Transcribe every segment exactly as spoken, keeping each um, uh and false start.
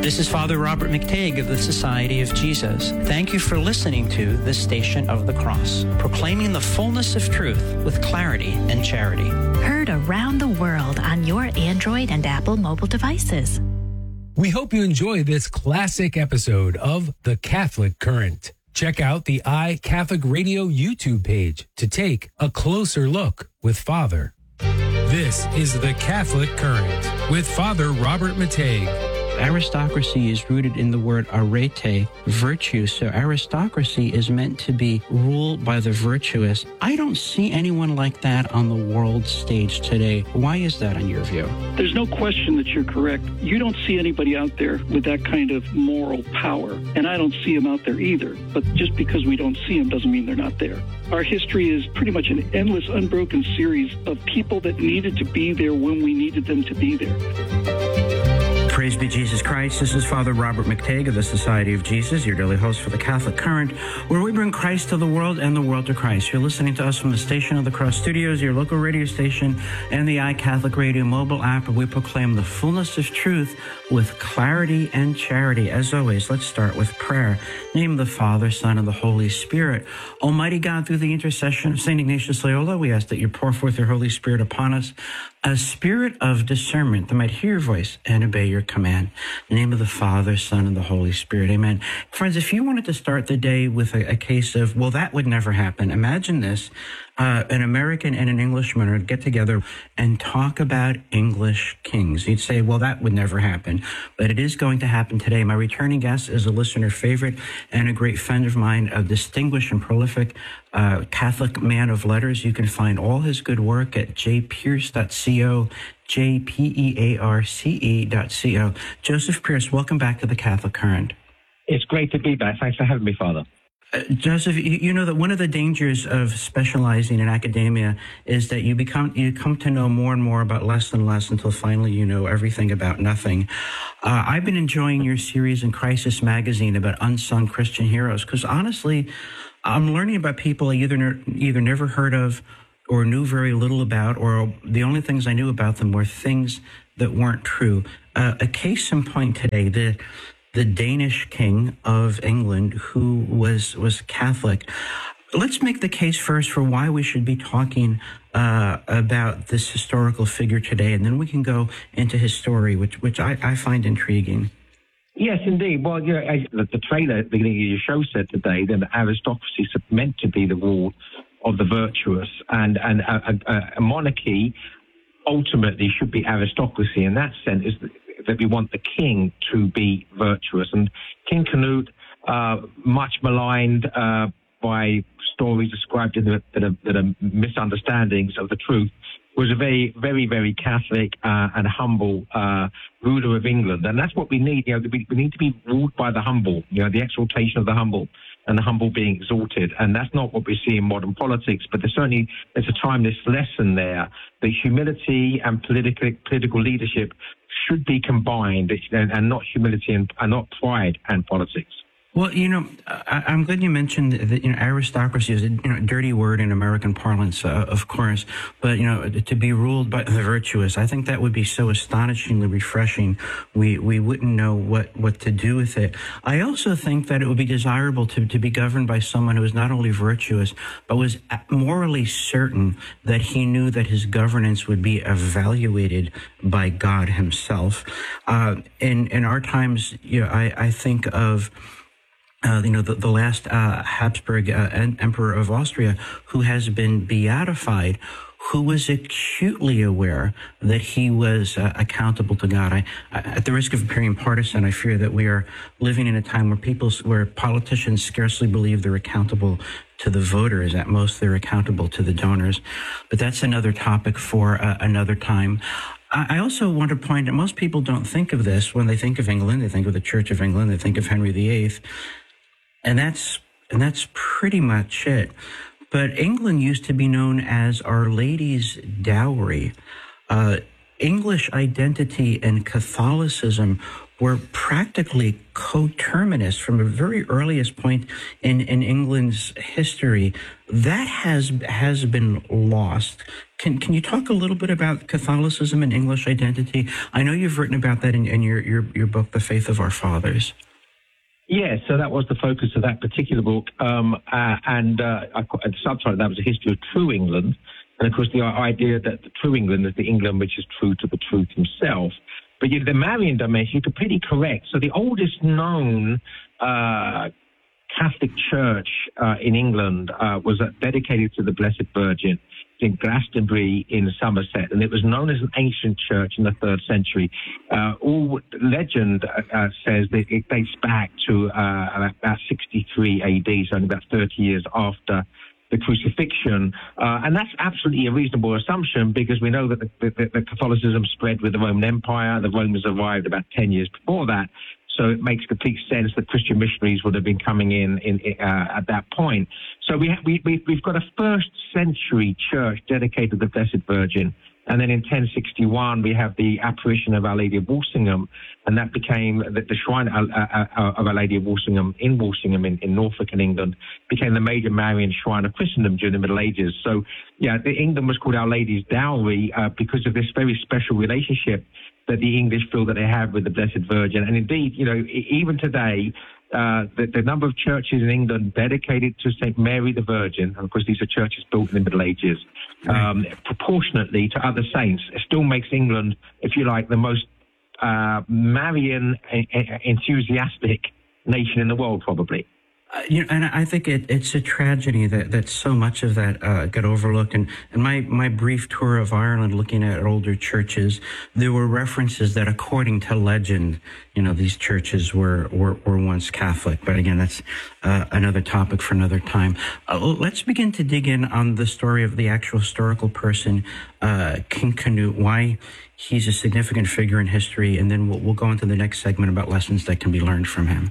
This is Father Robert McTague of the Society of Jesus. Thank you for listening to The Station of the Cross, proclaiming the fullness of truth with clarity and charity. Heard around the world on your Android and Apple mobile devices. We hope you enjoy this classic episode of The Catholic Current. Check out the iCatholic Radio YouTube page to take a closer look with Father. This is The Catholic Current with Father Robert McTague. Aristocracy is rooted in the word arete, virtue. So aristocracy is meant to be ruled by the virtuous. I don't see anyone like that on the world stage today. Why is that in your view? There's no question that you're correct. You don't see anybody out there with that kind of moral power, and I don't see them out there either. But just because we don't see them doesn't mean they're not there. Our history is pretty much an endless, unbroken series of people that needed to be there when we needed them to be there. Praise be Jesus Christ. This is Father Robert McTague of the Society of Jesus, your daily host for the Catholic Current, where we bring Christ to the world and the world to Christ. You're listening to us from the Station of the Cross Studios, your local radio station, and the iCatholic Radio mobile app, where we proclaim the fullness of truth with clarity and charity. As always, let's start with prayer. In the name of the Father, Son, and the Holy Spirit. Almighty God, through the intercession of Saint Ignatius Loyola, we ask that you pour forth your Holy Spirit upon us, a spirit of discernment that might hear your voice and obey your command. In the name of the Father, Son, and the Holy Spirit. Amen. Friends, if you wanted to start the day with a, a case of, well, that would never happen. Imagine this. Uh, an American and an Englishman would get together and talk about English kings. You'd say, well, that would never happen. But it is going to happen today. My returning guest is a listener favorite and a great friend of mine, a distinguished and prolific uh, Catholic man of letters. You can find all his good work at j pierce dot co, J P E A R C E dot co. Joseph Pearce, welcome back to the Catholic Current. It's great to be back. Thanks for having me, Father. Uh, Joseph, you, you know that one of the dangers of specializing in academia is that you become you come to know more and more about less and less until finally you know everything about nothing. Uh, I've been enjoying your series in Crisis Magazine about unsung Christian heroes because honestly, I'm learning about people I either ne- either never heard of or knew very little about, or the only things I knew about them were things that weren't true. Uh, a case in point today, the the Danish king of England, who was was Catholic. Let's make the case first for why we should be talking uh, about this historical figure today, and then we can go into his story, which which I, I find intriguing. Yes, indeed. Well, you know, as the, the trailer at the beginning of your show said today, that aristocracy is meant to be the rule of the virtuous, and and a, a, a monarchy ultimately should be aristocracy. In that sense, is that we want the king to be virtuous. And King Canute, uh, much maligned uh, by stories described in the, that, are, that are misunderstandings of the truth, was a very, very, very Catholic uh, and humble uh, ruler of England. And that's what we need. You know, we, we need to be ruled by the humble, you know, the exaltation of the humble, and the humble being exalted. And that's not what we see in modern politics, but there's certainly there's a timeless lesson there that humility and political political leadership should be combined, and, and not humility and, and not pride and politics. Well, you know, I, I'm glad you mentioned that, you know, aristocracy is a you know, dirty word in American parlance, uh, of course, but, you know, to be ruled by the virtuous, I think that would be so astonishingly refreshing. We we wouldn't know what, what to do with it. I also think that it would be desirable to, to be governed by someone who was not only virtuous, but was morally certain that he knew that his governance would be evaluated by God himself. Uh, in, in our times, you know, I, I think of Uh, you know, the, the last uh, Habsburg uh, Emperor of Austria, who has been beatified, who was acutely aware that he was uh, accountable to God. I, I, at the risk of appearing partisan, I fear that we are living in a time where people, where politicians scarcely believe they're accountable to the voters. At most, they're accountable to the donors. But that's another topic for uh, another time. I also want to point out, most people don't think of this when they think of England. They think of the Church of England. They think of Henry the Eighth. And that's and that's pretty much it. But England used to be known as Our Lady's Dowry. Uh, English identity and Catholicism were practically coterminous from the very earliest point in, in England's history. That has has been lost. Can can you talk a little bit about Catholicism and English identity? I know you've written about that in, in your, your, your book, The Faith of Our Fathers. Yeah, so that was the focus of that particular book. Um, uh, and uh, I, the subtitle of that was A History of True England. And, of course, the idea that the true England is the England which is true to the truth himself. But you know, the Marian dimension, you're completely correct. So the oldest known uh, Catholic church uh, in England uh, was uh, dedicated to the Blessed Virgin in Glastonbury in Somerset, and it was known as an ancient church in the third century. Uh, all legend uh, says that it dates back to uh, about sixty-three A D, so only about thirty years after the crucifixion, uh, and that's absolutely a reasonable assumption because we know that the, the, the Catholicism spread with the Roman Empire. The Romans arrived about ten years before that, so it makes complete sense that Christian missionaries would have been coming in, in uh, at that point. So we, we, we've got a first century church dedicated to the Blessed Virgin. And then in ten sixty-one, we have the apparition of Our Lady of Walsingham, and that became the, the shrine of, uh, of Our Lady of Walsingham in Walsingham in, in Norfolk in England, became the major Marian shrine of Christendom during the Middle Ages. So, yeah, the England was called Our Lady's Dowry uh, because of this very special relationship that the English feel that they have with the Blessed Virgin. And indeed, you know, even today, Uh, the, the number of churches in England dedicated to Saint Mary the Virgin, and of course these are churches built in the Middle Ages, um, proportionately to other saints, it still makes England, if you like, the most uh, Marian uh, enthusiastic nation in the world, probably. Uh, you know, and I think it, it's a tragedy that, that so much of that uh, got overlooked. And, and my, my brief tour of Ireland, looking at older churches, there were references that, according to legend, you know, these churches were were, were once Catholic. But again, that's uh, another topic for another time. Uh, let's begin to dig in on the story of the actual historical person, uh, King Canute, why he's a significant figure in history, and then we'll, we'll go into the next segment about lessons that can be learned from him.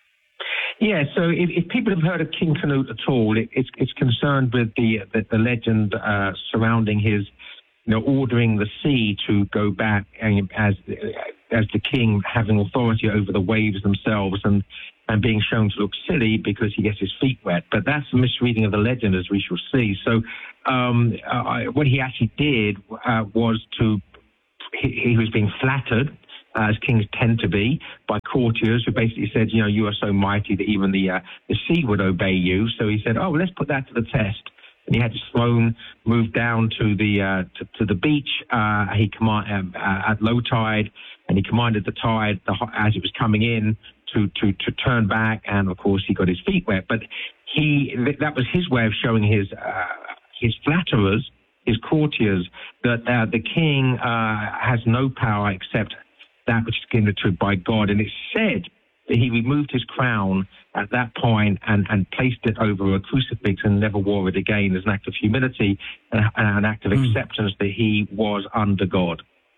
Yeah, so if, if people have heard of King Canute at all, it, it's, it's concerned with the the, the legend uh, surrounding his, you know, ordering the sea to go back as as the king having authority over the waves themselves and, and being shown to look silly because he gets his feet wet. But that's a misreading of the legend, as we shall see. So um, uh, what he actually did uh, was to, he, he was being flattered, as kings tend to be, by courtiers who basically said, you know, you are so mighty that even the uh, the sea would obey you. So he said, oh, well, let's put that to the test. And he had his throne moved down to the uh, to, to the beach. Uh, he command uh, at low tide, and he commanded the tide the, as it was coming in to, to to turn back. And of course, he got his feet wet. But he that was his way of showing his uh, his flatterers, his courtiers, that uh, the king uh, has no power except that which is given to by God. And it's said that he removed his crown at that point and, and placed it over a crucifix and never wore it again as an act of humility and an act of mm. acceptance that he was under God.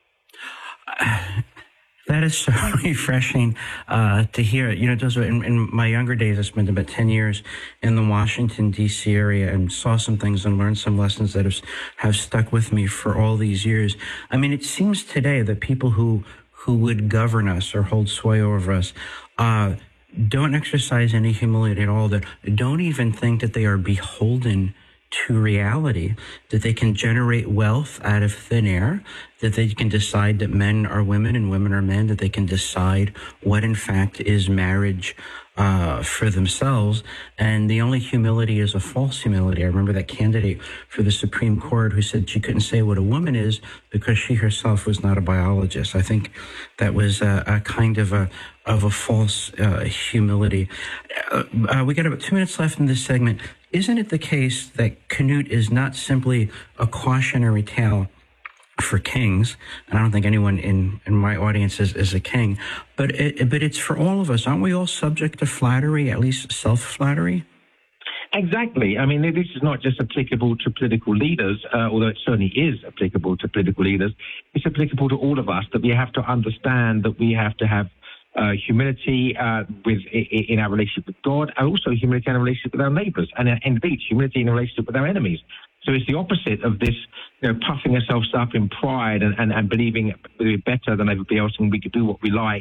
Uh, that is so refreshing uh, to hear. You know, those were, in, in my younger days, I spent about ten years in the Washington, D C area and saw some things and learned some lessons that have, have stuck with me for all these years. I mean, it seems today that people who who would govern us or hold sway over us, uh, don't exercise any humility at all, that don't even think that they are beholden to reality, that they can generate wealth out of thin air, that they can decide that men are women and women are men, that they can decide what in fact is marriage uh, for themselves. And the only humility is a false humility. I remember that candidate for the Supreme Court who said she couldn't say what a woman is because she herself was not a biologist. I think that was a, a kind of a of a false uh, humility. Uh, uh, we got about two minutes left in this segment. Isn't it the case that Canute is not simply a cautionary tale for kings, and I don't think anyone in, in my audience is, is a king, but it, but it's for all of us. Aren't we all subject to flattery, at least self-flattery? Exactly. I mean, this is not just applicable to political leaders, uh, although it certainly is applicable to political leaders. It's applicable to all of us, that we have to understand that we have to have Uh, humility uh, with in our relationship with God, and also humility in our relationship with our neighbours, and uh, indeed humility in our relationship with our enemies. So it's the opposite of this, you know, puffing ourselves up in pride and, and, and believing we're better than everybody else and we could do what we like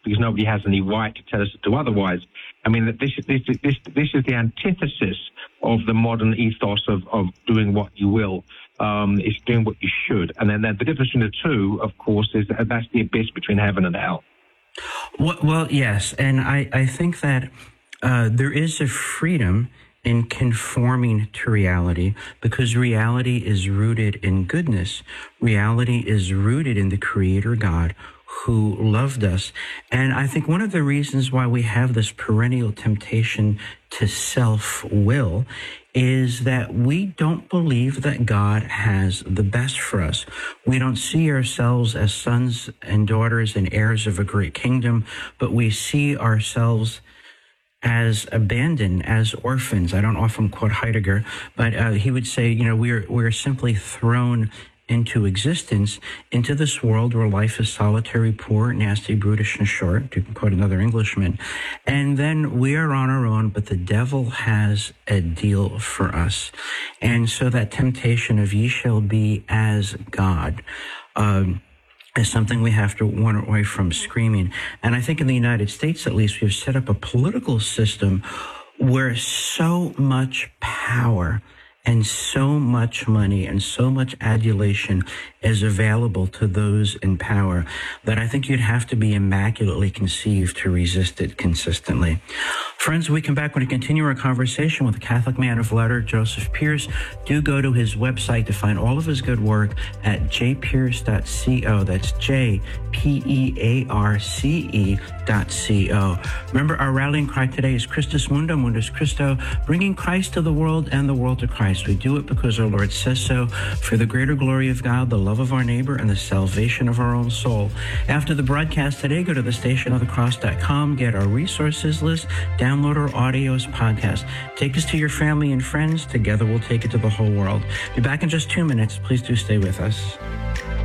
because nobody has any right to tell us to do otherwise. I mean, this is this this this is the antithesis of the modern ethos of, of doing what you will. Um, it's doing what you should, and then the difference between the two, of course, is that that's the abyss between heaven and hell. Well, well yes, and I I think that uh, there is a freedom in conforming to reality, because reality is rooted in goodness. Reality is rooted in the Creator God who loved us. And I think one of the reasons why we have this perennial temptation to self-will is that we don't believe that God has the best for us. We don't see ourselves as sons and daughters and heirs of a great kingdom, but we see ourselves as abandoned, as orphans. I don't often quote Heidegger, but uh, he would say, you know, we're we're simply thrown into existence, into this world where life is solitary, poor, nasty, brutish, and short, to quote another Englishman. And then we are on our own, but the devil has a deal for us. And so that temptation of ye shall be as God, um, is something we have to warn away from screaming. And I think in the United States, at least, we've set up a political system where so much power and so much money and so much adulation is available to those in power that I think you'd have to be immaculately conceived to resist it consistently. Friends, when we come back, we're going to continue our conversation with the Catholic man of letter, Joseph Pearce. Do go to his website to find all of his good work at j pearce dot co. That's J P E A R C E dot C O. Remember, our rallying cry today is Christus Mundum, Mundus Christo, bringing Christ to the world and the world to Christ. We do it because our Lord says so, for the greater glory of God, the love of our neighbor, and the salvation of our own soul. After the broadcast today, go to the station of the cross dot com, get our resources list, download our audios podcast. Take us to your family and friends. Together we'll take it to the whole world. Be back in just two minutes. Please do stay with us.